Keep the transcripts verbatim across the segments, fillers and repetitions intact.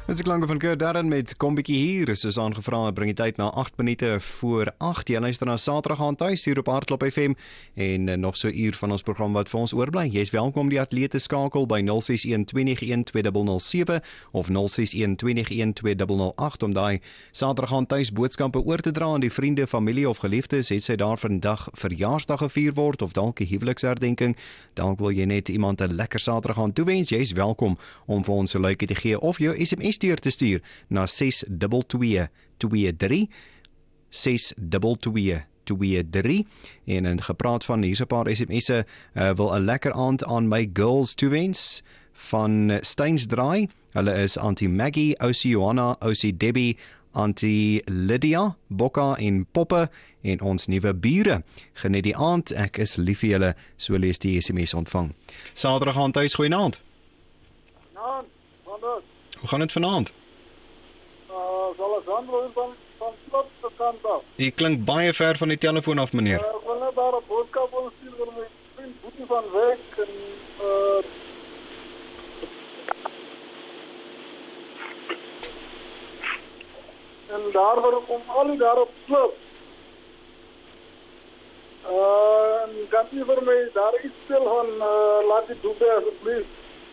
Dit is die klanke van Kurt Darren met Kom bietjie hier. Soos aangevra, bring die tyd na agt minute voor agt. Jy luister na Saterdag aan tuis hier op Hartklop F M en uh, nog so 'n uur van ons program wat vir ons oorbly. Jy's welkom om die atlete skakel by nul ses een twee nege een twee nul nul sewe of nul ses een twee nege een twee nul nul agt om daai Saterdag aan tuis boodskappe oor te dra aan die vriende, familie of geliefdes. Het sy daar vandag verjaarsdag gevier word of dalk 'n huweliksherdenking. Dalk wil jy net iemand 'n lekker Saterdag aan toewens. Jy's welkom om vir ons 'n likeie te gee of jou S M S stuur te stuur na ses twee twee twee drie ses twee twee twee drie en in gepraat van hier's 'n paar S M S'e uh, wil 'n lekker aand aan my girls toewens van Steynsdraai. Hulle is Auntie Maggie, Ousie Johanna, Ousie Debbie, Auntie Lydia, Bokka en Poppe en ons nuwe bure. Geniet die aand, ek is lief vir julle, so lees die S M S ontvang. Saterdag aan tuis, goeienaand. Naand, naand. Hoe gaan dit vanaand? Uh, Alessandro van van Klop se kant af. Jy klink baie ver van die telefoon af, meneer. Uh, ek wil net daar 'n boodskap wil stuur vir my vriend Boetie van Wyk en uh en daaroor om al die daar op Klop. Uh, en kan jy vir my daar iets stel van uh, laat dit doen asseblief.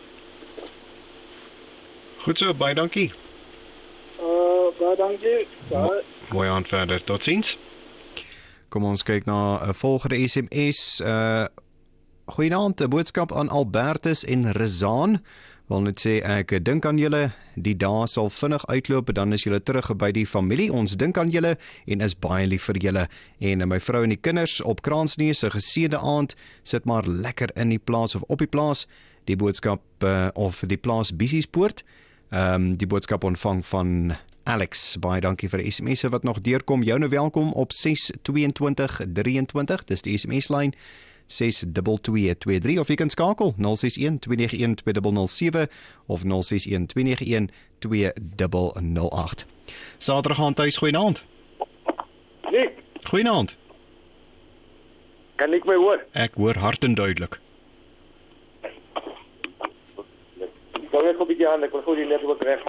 Goed so, baie dankie. Uh, baie dankie. Baie. Mooi aand verder, tot ziens. Kom ons kyk na 'n volgende S M S. Uh, Goeienaand, 'n boodskap aan Albertus en Rezaan. Wil net sê, ek dink aan julle, die dae sal vinnig uitloop, dan is julle terug by die familie. Ons dink aan julle en is baie lief vir julle. En my vrou en die kinders op Kransneus, 'n geseënde aand, sit maar lekker in die plaas of op die plaas. Die boodskap uh, of die plaas Bissiespoort. Um, die boodskap ontvang van Alex. Baie dankie vir die S M S'e wat nog deurkom. Jou nou welkom op ses twee twee drie twee. Dis die S M S-lyn ses twee twee twee drie of jy kan skakel nul ses een twee nege een twee nul nul sewe of nul ses een twee nege een twee nul nul agt. Saterdag aan tuis, goeienaand. Nick, Goeienaand. kan ek my hoor? Ek hoor hard en duidelik. Kom ek op die aan, ek wil gou die netwerk reg.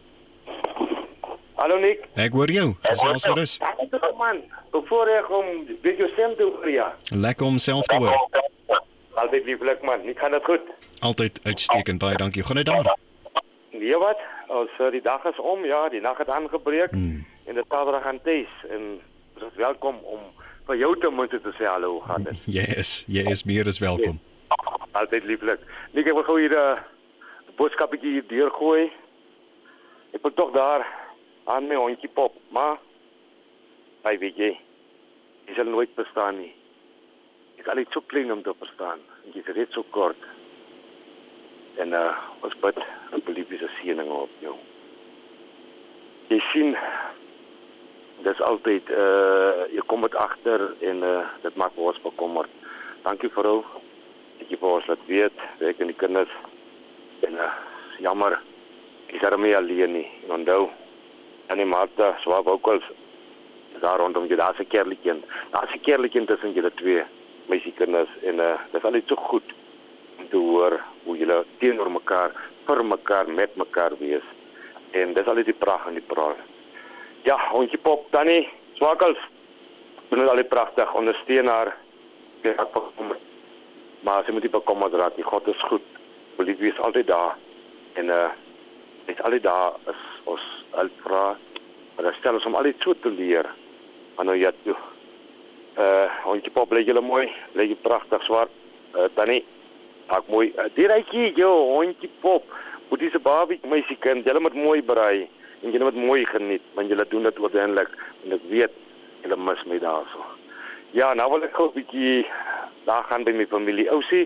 Hallo Nick. Ek hoor jou. Gesels gerus. Ek man, voor ek om weet jou stem te hoor ja. Lekker om self te hoor. Altyd lieflik man, ek kan dit goed. Altyd uitstekend. Baie dankie. Gaan dit daar. Nee wat? Ons uh, die dag is om, ja, die nag het aangebreek Hmm. en dit Saterdag aan tuis en ons is welkom om vir jou te moet te sê hallo, hoe gaan dit? Jy is, jy is meer as welkom. Altyd lieflik. Nick, ek wil gou hier 'n uh, boodskapjie hier deurgooi. Ek wil tog daar aan my hondjie Pop, maar hy weet jy, hy sal nooit verstaan nie. Hy is al iets so klein om te verstaan. Hy is net so kort. En uh, ons bid, ek belief is 'n seëning op jou. Jy sien, dis altyd, uh, jy kom dit agter en uh, dit maak ons bekommerd. Dankie vrou, dat jy vir ons laat weet, ek en die kinders. En uh, jammer, ek is daarmee alleen nie. En onthou, en die Martha, Swab ook al daar rondom jy, daar is 'n kereltjie. Daar is 'n kereltjie tussen julle twee meisiekinders. En uh, dit is altyd so goed om te hoor hoe julle teenoor mekaar, vir mekaar, met mekaar wees. En dis altyd die pragt en die praal. Ja, hondjie Pop, Tannie, Swakels, doen het altyd prachtig, ondersteun haar. Ja, maar sy moet nie bekommerd raak nie, God is goed. Belief is altyd daar. En uh, hy is altyd daar as ons uitvra. Maar dan stel ons om altyd so te leer. Maar nou ja, toe. Uh, hondjie Pop, lyk julle mooi. Lyk jy prachtig zwart. Uh, Tannie, maak mooi. Uh, die rykie, joh, hondjie Pop. Moet die se babie, meisiekind. Julle moet mooi braai. En julle moet mooi geniet. Want julle doen dit oordenlik. En ek weet, julle mis my daar so. Ja, nou wil ek gou 'n bietjie daar gaan by my familie. Ousie,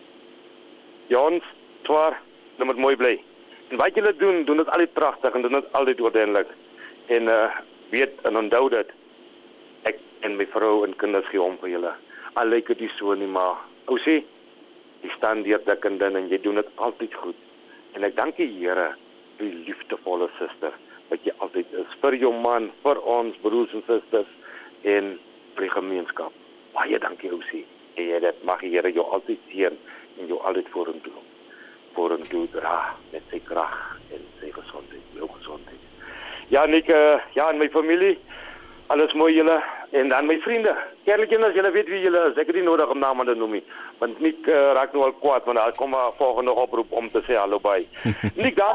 Jans, Twaar, hulle moet mooi bly. En wat julle doen, doen dit altyd pragtig en doen dit altyd oordenlik. En uh, weet en onthou dit, ek en my vrou en kinders gee om vir julle. Al lyk dit nie so nie, maar ousie, jy staan deur dikkend en jy doen dit altyd goed. En ek dank die Here vir die liefdevolle suster wat jy altyd is vir jou man, vir ons broers en susters en vir die gemeenskap. Baie dankie ousie. En dit mag die Here jou altyd seën en jou altyd vorentoe. Vorentoe dra met sy krag en sy gesondheid, jou gesondheid. Ja, Nick, uh, ja, en my familie. Alles mooi julle. En dan my vriende. Kerlikinders, julle weet wie julle is. Ek het nie nodig om name te noem nie. Want Nick uh, raak nou al kwaad, want daar kom maar volgende oproep om te sê hallo by. Nick, daar